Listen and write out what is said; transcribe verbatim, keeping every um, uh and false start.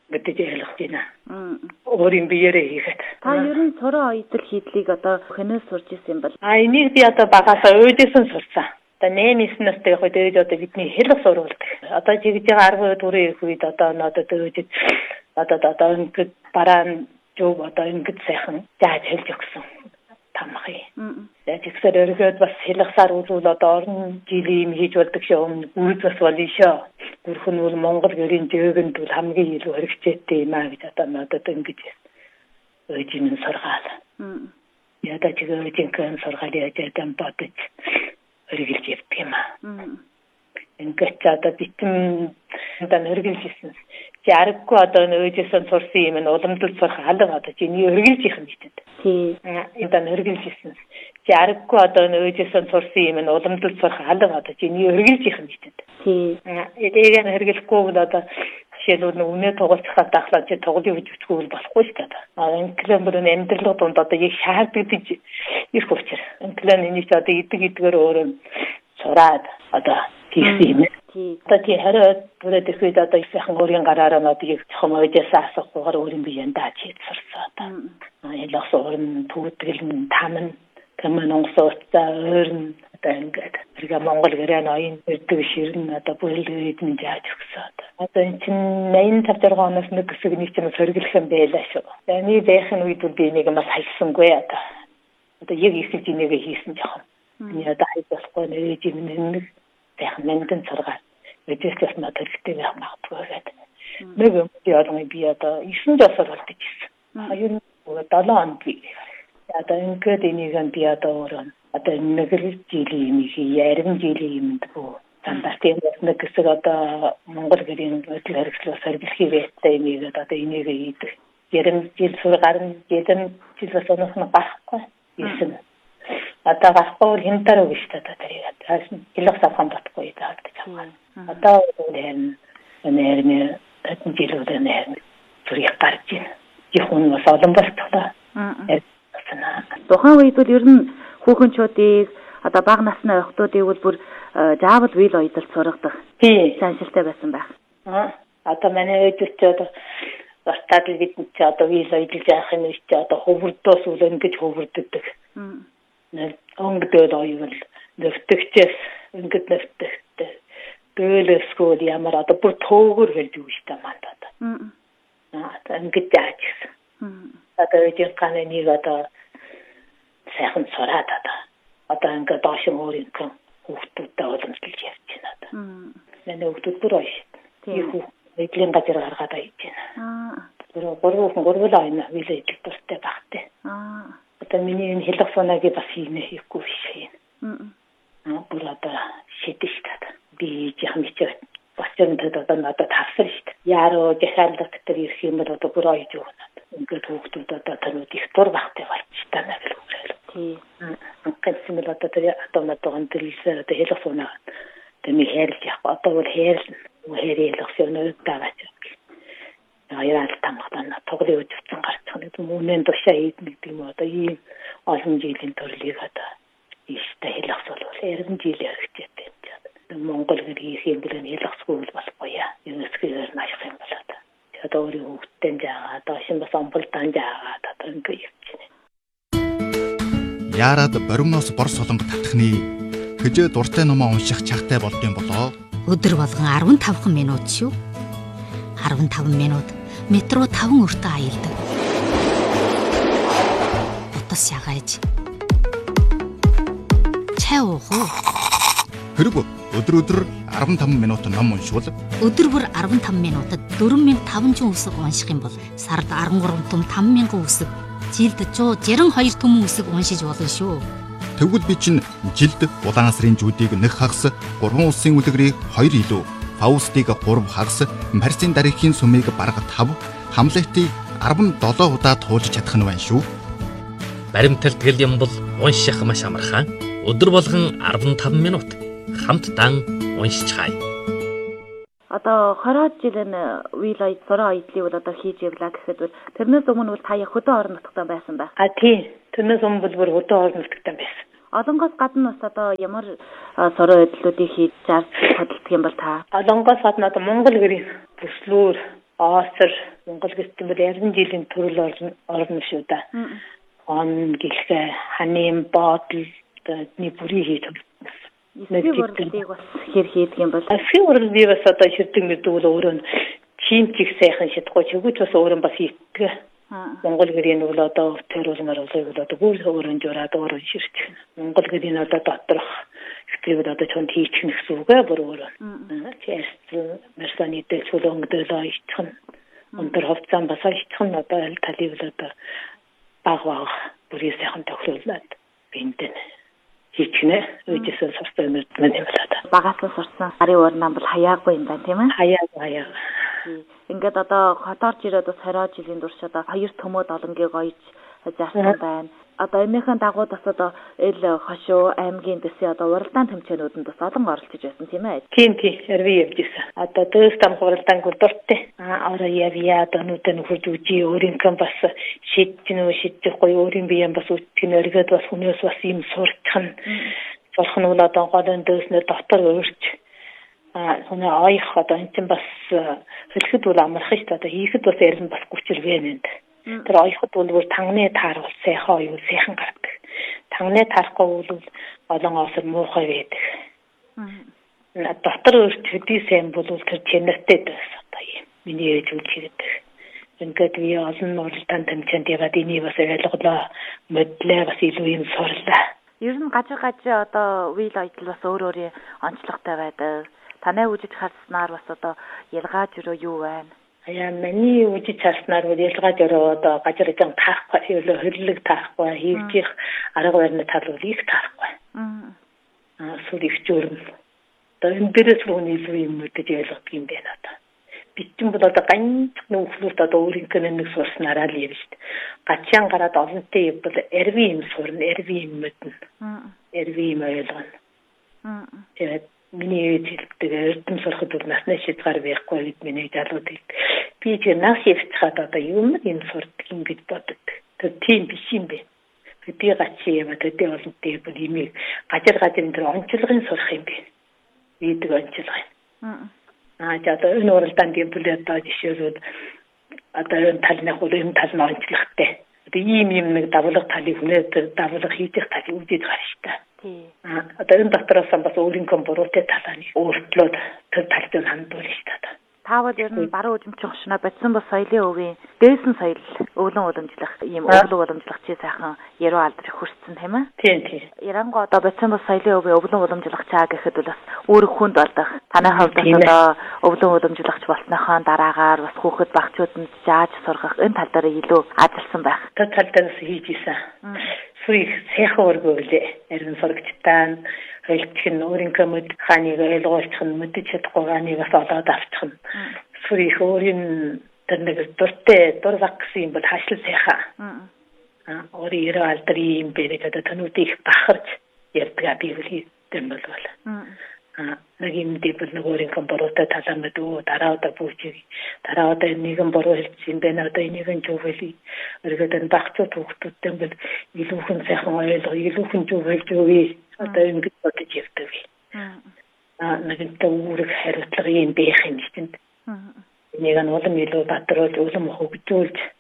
гэдэг ялгаж байна. Өөрийн биеэрээ хийхэд. Та ер нь сураа оюутал хийдлийг одоо хэнээс сурч ирсэн юм бол? А энийг би одоо багасаа уйдсан сурсан. Одоо наймаас настай яг дээд одоо бидний хэлэх сурвалдаг. Одоо жигж байгаа арван төрийн их үед одоо одоо дээд одоо одоо ингээд бараан жоо одоо ингээд сайхан зааж хэлж өгсөн. Тамхи. Яг ихсэр өргөд бас хэлхсаар үзвэл одоо орон жилийн хийж болдог шээ өмнө гүрд бас болно шээ. Гүрхэн бол Монгол гэрийн дэгэнд бол хамгийн илүү хэрэгцээтэй юм аа гэж одоо надад ингэж өжин сургаал. Ядаа чигээр жинкэн сургаал яаж адам бодож өргөлж явдаг юм аа. Ингээд одоо битэн одоо өргөлжсэн. Яраггүй одоо нөөжсэн сурсан юм нь уламжлалт сурах алга одоо чиний өргөлж их юм шүү дээ. Тийм. Одоо өргөлжсэн. Яраггүй одоо нөөжсэн сурсан юм нь уламжлалт сурах алга одоо чиний өргөлж их юм шүү дээ. Тийм. Эдгээр нь хэрэглэхгүй бол одоо жишээлбэл үнэ тоглоцоход дахлаа чи тоглоё гэж үтгэхгүй болохгүй шүү дээ. А инклен бүр амьдрал донд одоо яг шаарддаг гэж ирэх учраас инклен энийг одоо идэг идгээр өөрөө сураад одоо хийсэн юм. Одоо тий хараа бүрээд ихэд одоо их сайхан өөрийн гараараа одоо яг цохом ойжсаа асуухгүйгээр өөрийн биеэнд дааж хийцэрсэн одоо. А ялгс өөрн төвдгэл там нь таман онгоцоо өөрн одоо ингээд хэрэг Монгол гэрээ ноён ирдэг ширэн одоо бүлгээд нь зааж өгсөн одоо. Одоо энэ чинь найман тавж оноос нэг хэсэг нэг ч юм сөргөлөх юм байлаа шүү. Тэний байхын үед би нэг юм хайсангүй одоо. Одоо яг их зинэгээ хийсэн жоохон. Би одоо хайж болохгүй нэрэж юм нэг сайхан мэндэн сургаад өдөртөөс надад байх магадгүй гэдэг. Нэг юм яагаад би одоо ишин жосоор болдог гэсэн. Хоёр долоо онд би. Одоо ингээд энийг би одоо өөрөө одоо нэг л жилийн юм их ярим жилийн юмд бүү. Стандартын нэг хэсэг одоо Монгол гэрийн өдөл хэрэгслээр сэргэлхий байцаа энийг одоо энийг хийдэг. Ярим жил сургаар нь ярим жил сонох нь багхгүй. Ишин одоо гарахгүй хинтар үг шүү дээ тэрийг таасан хэлэх савхан батгүй даа гэж байна. Одоо энэ нэрний энэ жилүүд нэр зүрх гарч ийн. Жихэн бас олон болтолоо. Тухайн үед бол ер нь хүүхэнчүүдийг одоо бага насны охтуудыг бол бүр заавал вил оюутал сургадаг. Тий. Саншилтай байсан байх. Аа. Одоо манай өдөртөө бastад л бид ч одоо вил оюутал заах юм чи одоо хөвөрдөөс үл ингэж хөвөрддөг. Нэг онгдод оюул нөвтөгчээс ингэж нөвтөгтэй. Бэлэскүүд ямар одоо бүр төөгөр хэлж өгч та манд одоо. Аа ингэж зааж гисэн. Одоо энэ канаа нэг одоо сайхан сураад одоо. Одоо ингэ доошин өөрийн хүүхдүүдтэй уламжлалж явж байна одоо. Манай хүүхдүүд бүр ойш. Тийм хүүхд эдлийн газар гаргаад байж байна. Аа. Тэр гурван гурван айна вилээ идэлтэртэй багтай. Аа. Одоо миний энэ хэлэх санаагийг бас хийнэ хийхгүй биш юм. Аа. Бүр одоо шидэж таа. Би яхан бичээ бас юм одоо надад тавсан шүү дээ. Яруу жахаалдаг тэр ирэх юм бол одоо бүр ойж өгнө. Ингээд хүүхдүүд одоо танууд их дур багтай болчих таа гэх үг. Тийм. Гэвч мэл одоо тэр одоо надад дэлсээ одоо хэлэх санаа. Тэми хэлж яах одоо бол хэлнэ. Хэрэлэх юм даач. Яагаад тамхтана тоглоё үзсэн гарцсан гэдэг үнэн тушаа хийдэг юм одоо ийм олон жилийн төрлийг одоо ийштэй хэлэх бол ярим жил хэрэгцээтэй юм. Монгол гэрийн юм бэлэн хэлэхгүй болохгүй яа. Юнесгээр наах юм болоо. Одоо өөрийн хүүхдтэй жаагаад доошин бас амбултан жаагаад одоо ингэ явчихна. Яарад боримноос бор солонго татхны хэжээ дуртай номоо унших чагтай болдсон болоо. Өдөр болгон арван тавхан минут шүү. арван таван минут метро таван өртөө аялдаг. Утас ягааж. Чай уух уу? Хэрэг өдөр өдөр арван таван минут ном уншвал өдөр бүр арван таван минутад дөрвөн мянган таван зуун үсэг унших юм бол сард арван гурван том таван мянган үсэг, жилд жоо жирэн хоёр том үсэг уншиж болно шүү. Тэгвэл би чинь жилд улаан сарын жүүдийг нэг хагас, гурван улсын үлгэрийг хоёр илүү, Фаустыг гурав хагас, Парисын дарихын сумыг бараг тав, Хамлетыг арван долоо удаа туулж чадах нь байна шүү. Баримтал тэгэл юм бол унших маш амархан. Өдөр болгон арван таван минут хамтдаа уншчихъя. Одоо хороод жилийн вилай сураа эдлийг бол одоо хийж явлаа гэхэд бол тэрнээс өмнө бол та яг хөдөө орон нутгад байсан байх. А тий. Тэрнээс өмнө бол бүр хөдөө орон нутгад байсан. Олонгоос гадна бас одоо ямар сураа эдлүүдийг хийж зарж хөдөлдөг юм бол та? Олонгоос гадна одоо Монгол гэрийн бүслүүр Осор Монгол гэсэн бол ярин жилийн төрөл орно шүү да. Он гэлээ ханийн бодол нэг бүрий хийж Эсвийн уралдыг бас хэр хийдэг юм бол эсвийн урал би бас одоо ширдэг мэддэг бол өөрөө чим чих сайхан шидахгүй чигүүч бас өөрөө бас хийдэг. Монгол гэрийн бол одоо төрөлмөр бол одоо бүр өөрөө жураад өөрөө ширдэг. Монгол гэрийн одоо доторх ихтэй бол одоо чонд хийчих гэсэн үг ээ бүр өөрөө. Чэс мерсаны дэчүүлэн дэла ичхэн өндөр хавцан бас ичхэн одоо аль талыг бол одоо баг баг бүрий сайхан тохиолдоод бинтэн хийчихнэ. Үжисэн сурсан юм байна болоод. Багаас сурсан ари уурнаа бол хаяагүй юм байна тийм ээ. Хаяа хаяа. Ингээд одоо хотоорч ирээд бас хороо жилийн турш одоо хоёр төмөд олонгийг ойж заасан байна. Одоо энэхэн дагуу бас одоо эл хошуу аймгийн дэсээ одоо уралдаан тэмцээнүүдэнд бас олон оролцож байсан тийм ээ. Тийм тийм эрви явжсэн. Одоо дэс там уралдаан гүрдэртэ. Аа ороо явъя одоо нүдэн хурж үжи өөрийнхөө бас шийднүү шийдэхгүй өөрийн биеийн бас үтгэн өргөд бас хүнээс бас юм сурчхан. Сурах нь бол одоо голын дэснэ дотор өөрч а хоноо аих одоо энэ чинь бас хэлэхэд бол амарх шүү дээ. Одоо хийхэд бас ярил бас гүчил вэ нэнд. Тэр аихад бол бүр тангны таар бол сайхан юу сайхан гардаг. Тангны таарахгүй бол олон осор муухай байдаг. Дотор өөрчлөлтий сайн бол тэр чэнэртэй дэс одоо юм. Миний ээж үлчихэд. Ингээд би олон уралдаан тэмцээнд яваад энийг бас ойлголоо мэдлээ бас илүү юм сурлаа. Ер нь гажиг гажиг одоо үйл ажиллал бас өөр өөрийн онцлогтой байдаг. Танай үжиж харснаар бас одоо ялгааж өрөө юу байна? Яа миний үжиж харснаар бол ялгааж өрөө одоо гажиг гажиг таахгүй юу хөрлөг таахгүй хийгдэх арга барилны тал бол их таахгүй. Аа сүр их журм. Одоо энэ дээрээс рүү илүү юм мэдэж ойлгох юм байна одоо. Битэн бол одоо ганц нөхлөлт одоо өөрийнхөө нэг сурснараа л юм шүү дээ. Гачаан гараад олонтой юм бол эрви юм сурна, эрви юм мэднэ. Эрви юм ойлгоно. Тэгээд миний хэлдэг эрдэм сурахад бол насны шийдгээр байхгүй гэд миний залуудыг би ч нас хийцгээд одоо юм юм сурдаг юм гэж боддог. Тэр тийм биш юм бэ. Би гачи юм одоо тэ олонтой бол имийг гажир гажир энэ онцлогын сурах юм бэ. Ийдэг онцлог. Аа за одоо энэ уралдаанд юм бол одоо жишээлбэл одоо энэ талны хөл энэ тал нь онцлогтой. Одоо ийм юм нэг давлага талыг хүнээ давлага хийх талыг үзэж гарч та. Аа одоо энэ дотроос бас өөрийнхөө буруутай талааны өөрчлөлт тэр талд хандуулж та. Таавал ер нь баруун үжимчин хошноо бодсон бас соёлын өвийн дээсэн соёл өвлөн уламжлах ийм өвлөн уламжлах чи сайхан яруу алдрыг хүрсэн тийм ээ. Тийм тийм. Иранго одоо бодсон бас соёлын өвийн өвлөн уламжлах чаа гэхэд бол бас өөр хүнд болдох. Танай хувьд одоо өвлөн уламжлагч болсныхоо дараагаар бас хүүхэд багчуудад зааж сургах энэ тал дээр илүү ажилласан байх. Тэр тал дээр хийж исэн. Сүрийг сайхан өргөөлээ. Ярин сурагчтаа хэлчих нь өөрийнхөө мэд хааныг ойлгуулчих нь мэдэж чадахгүй хааныг бас олоод авчих нь. Сүрийг өөрийн тэр нэг дуртай дур зах гэсэн юм бол хашлал сайхан. Аа өөрийн яруу алдар юм бэ гэдэг тануудыг бахарч ярьдаг би үл юм бол. Аа нэг юм дэбэл нэг өөрийнхөө буруутай талаа мэдүү дараа удаа бүжиг дараа удаа нэгэн буруу хэлсэн бэ надаа нэгэн зүгэл өргөдөн багцууд хүүхдүүдтэй бол илүү хүн сайхан ойлго илүү хүн зүгэлж өгье одоо ингэж бодож явдаг. Аа нэг тэ үүрэг хариуцлага юм байх юм чинь. Нэг нь улам илүү батруулж улам хөгжүүлж